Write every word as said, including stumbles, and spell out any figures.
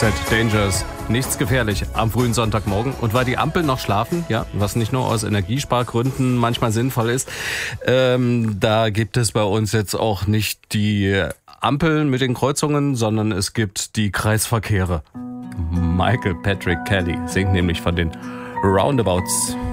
Roxette, Dangerous. Nichts gefährlich am frühen Sonntagmorgen. Und weil die Ampeln noch schlafen, ja, was nicht nur aus Energiespargründen manchmal sinnvoll ist, ähm, da gibt es bei uns jetzt auch nicht die Ampeln mit den Kreuzungen, sondern es gibt die Kreisverkehre. Michael Patrick Kelly singt nämlich von den Roundabouts.